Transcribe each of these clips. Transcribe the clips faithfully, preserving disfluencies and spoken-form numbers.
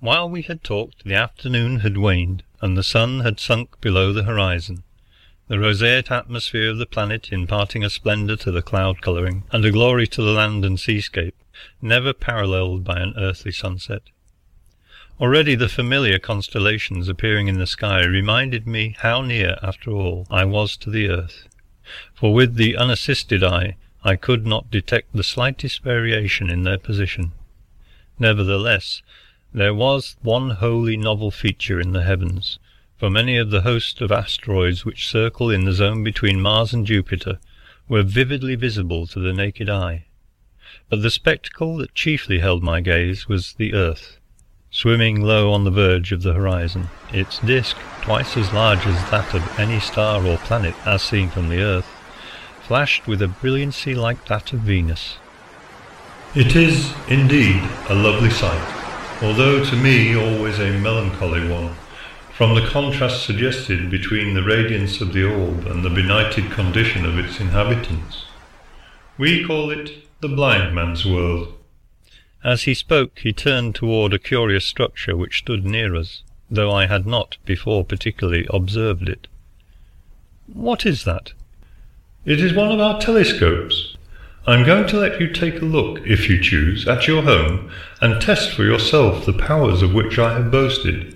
While we had talked, the afternoon had waned, and the sun had sunk below the horizon, the roseate atmosphere of the planet imparting a splendour to the cloud colouring, and a glory to the land and seascape, never paralleled by an earthly sunset. Already the familiar constellations appearing in the sky reminded me how near, after all, I was to the earth, for with the unassisted eye I could not detect the slightest variation in their position. Nevertheless, there was one wholly novel feature in the heavens, for many of the host of asteroids which circle in the zone between Mars and Jupiter were vividly visible to the naked eye. But the spectacle that chiefly held my gaze was the earth, swimming low on the verge of the horizon, its disk, twice as large as that of any star or planet as seen from the earth, flashed with a brilliancy like that of Venus. It is, indeed, a lovely sight, although to me always a melancholy one, from the contrast suggested between the radiance of the orb and the benighted condition of its inhabitants. We call it the blind man's world. As he spoke, he turned toward a curious structure which stood near us, though I had not before particularly observed it. "What is that?" "It is one of our telescopes. I'm going to let you take a look, if you choose, at your home, and test for yourself the powers of which I have boasted."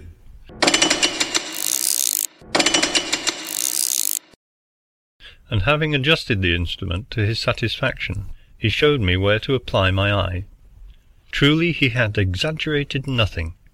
And having adjusted the instrument to his satisfaction, he showed me where to apply my eye. Truly he had exaggerated nothing,